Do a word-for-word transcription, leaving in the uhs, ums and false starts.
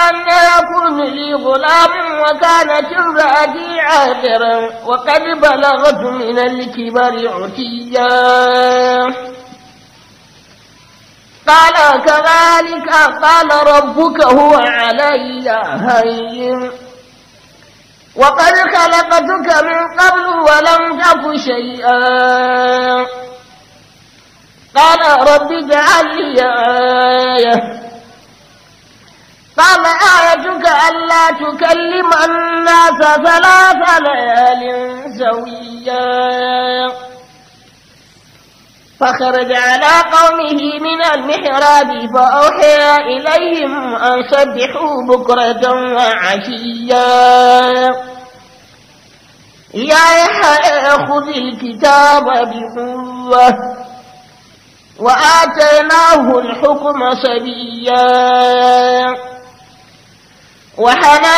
أن يكون لي غلام وكانت امرأتي عاقرا وقد بلغت من الكبر عتيا. قال كذلك قال ربك هو علي هين وقد خلقتك من قبل ولم تك شيئا. قال رب اجعل لي آية. قال آيتك ألا تكلم الناس ثلاث ليال سويا. فخرج على قومه من المحراب فأوحي إليهم أن سبحوا بكرة وعشيا. يا يحيى خذ الكتاب بقوة وآتيناه الحكم صبيا. وحنان